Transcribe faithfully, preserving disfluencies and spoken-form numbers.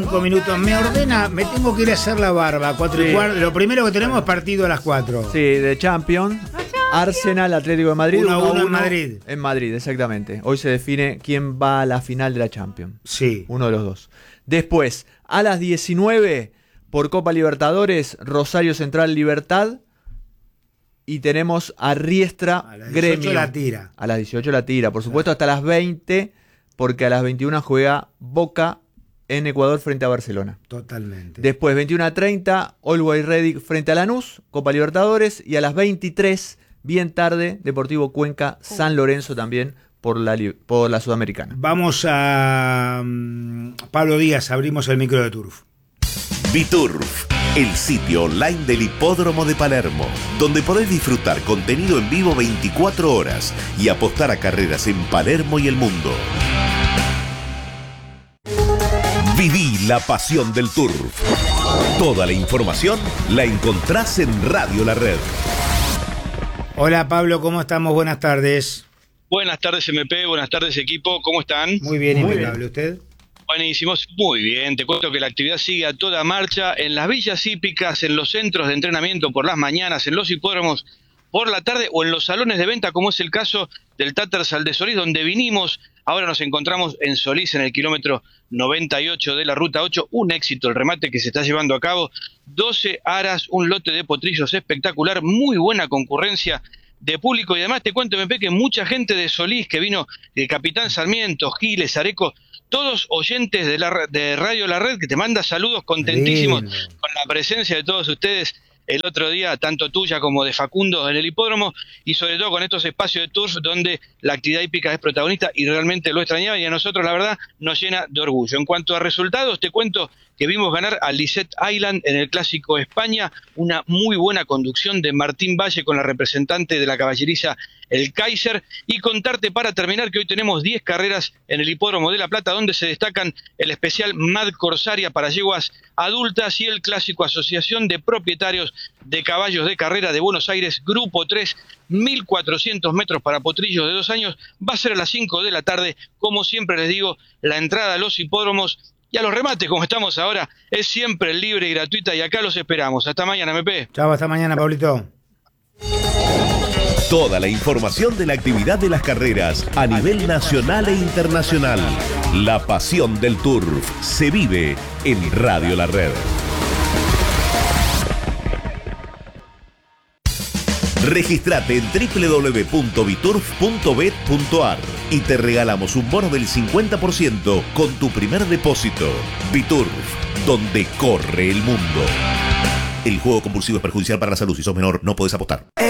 Cinco minutos. Me ordena, me tengo que ir a hacer la barba. Cuatro Sí. y cuarto. Lo primero que tenemos es partido a las cuatro. Sí, de Champions. Arsenal, Atlético de Madrid. uno a uno en uno Madrid. En Madrid, exactamente. Hoy se define quién va a la final de la Champions. Sí. Uno de los dos. Después, a las diecinueve, por Copa Libertadores, Rosario Central Libertad. Y tenemos a Riestra A las dieciocho Gremio. la tira. A las dieciocho la tira. Por supuesto, hasta las veinte, porque a las veintiuna juega Boca en Ecuador frente a Barcelona. Totalmente. Después, veintiuna a treinta, Always Ready frente a Lanús, Copa Libertadores. Y a las veintitrés, bien tarde, Deportivo Cuenca, San Lorenzo también por la, por la Sudamericana. Vamos a um, Pablo Díaz, abrimos el micro de Turf. Biturf, el sitio online del Hipódromo de Palermo, donde podés disfrutar contenido en vivo veinticuatro horas y apostar a carreras en Palermo y el mundo. Viví la pasión del Turf. Toda la información la encontrás en Radio La Red. Hola Pablo, ¿cómo estamos? Buenas tardes. Buenas tardes M P, buenas tardes equipo, ¿cómo están? Muy bien, Muy impecable. ¿Usted? Buenísimos, muy bien, te cuento que la actividad sigue a toda marcha en las villas hípicas, en los centros de entrenamiento por las mañanas, en los hipódromos por la tarde o en los salones de venta, como es el caso del Tattersall de Solís, donde vinimos. Ahora nos encontramos en Solís, en el kilómetro noventa y ocho de la Ruta ocho. Un éxito el remate que se está llevando a cabo. doce aras, un lote de potrillos espectacular, muy buena concurrencia de público. Y además te cuento, M P, que mucha gente de Solís que vino, de Capitán Sarmiento, Giles, Areco, todos oyentes de, la, de Radio La Red, que te manda saludos contentísimos Lindo. con la presencia de todos ustedes el otro día, tanto tuya como de Facundo en el hipódromo, y sobre todo con estos espacios de turf donde la actividad hípica es protagonista y realmente lo extrañaba, y a nosotros la verdad nos llena de orgullo. En cuanto a resultados, te cuento que vimos ganar a Lisette Island en el Clásico España, una muy buena conducción de Martín Valle con la representante de la caballeriza el Kaiser, y contarte para terminar que hoy tenemos diez carreras en el Hipódromo de La Plata, donde se destacan el especial Mad Corsaria para yeguas adultas y el Clásico Asociación de Propietarios de Caballos de Carrera de Buenos Aires, Grupo tres, mil cuatrocientos metros para potrillos de dos años, va a ser a las cinco de la tarde. Como siempre les digo, la entrada a los hipódromos y a los remates, como estamos ahora, es siempre libre y gratuita, y acá los esperamos. Hasta mañana, M P. Chao, hasta mañana, Pablito. Toda la información de la actividad de las carreras a nivel nacional e internacional. La pasión del Turf se vive en Radio La Red. Registrate en doble u doble u doble u punto biturf punto bet punto ar y te regalamos un bono del cincuenta por ciento con tu primer depósito. Biturf, donde corre el mundo. El juego compulsivo es perjudicial para la salud. Si sos menor, no podés apostar.